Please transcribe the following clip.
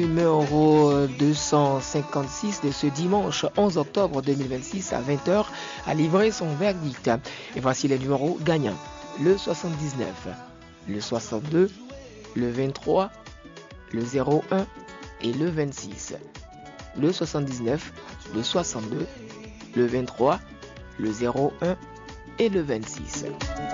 Numéro 256 de ce dimanche 11 octobre 2026 à 20h a livré son verdict. Et voici les numéros gagnants. Le 79, le 62, le 23, le 01 et le 26. Le 79, le 62, le 23, le 01 et le 26.